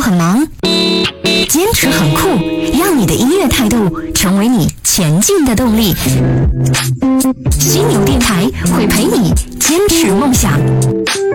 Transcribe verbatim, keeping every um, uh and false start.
很忙？坚持很酷，让你的音乐态度成为你前进的动力。犀牛电台会陪你坚持梦想。